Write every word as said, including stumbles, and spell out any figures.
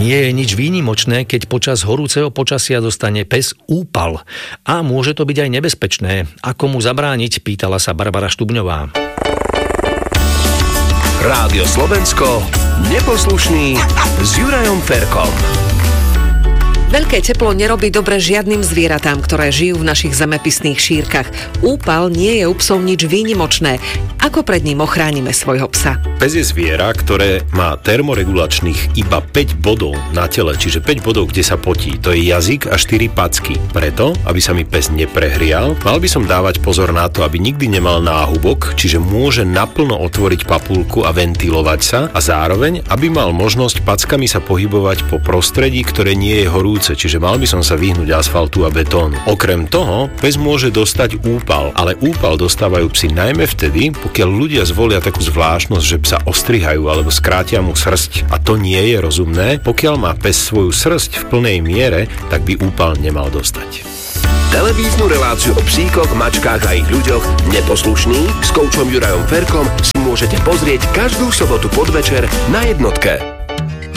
Nie je nič výnimočné, keď počas horúceho počasia dostane pes úpal. A môže to byť aj nebezpečné. Ako mu zabrániť, pýtala sa Barbara Štubňová. Rádio Slovensko, Neposlušný s Jurajom Ferkom. Veľké teplo nerobí dobre žiadnym zvieratám, ktoré žijú v našich zemepisných šírkach. Úpal nie je u psov nič výnimočné. Ako pred ním ochránime svojho psa? Pes je zviera, ktoré má termoregulačných iba päť bodov na tele, čiže päť bodov, kde sa potí. To je jazyk a štyri packy. Preto, aby sa mi pes neprehrial, mal by som dávať pozor na to, aby nikdy nemal náhubok, čiže môže naplno otvoriť papulku a ventilovať sa a zároveň, aby mal možnosť packami sa pohybovať po prostredí, ktoré nie je horúce. Čiže mal by som sa vyhnúť asfaltu a betónu. Okrem toho, pes môže dostať úpal, ale úpal dostávajú psi najmä vtedy, pokiaľ ľudia zvolia takú zvláštnosť, že psa ostrihajú alebo skrátia mu srsť. A to nie je rozumné. Pokiaľ má pes svoju srsť v plnej miere, tak by úpal nemal dostať. Televíznu reláciu o psíkoch, mačkách a ich ľuďoch Neposlušný s koučom Jurajom Ferkom si môžete pozrieť každú sobotu podvečer na Jednotke.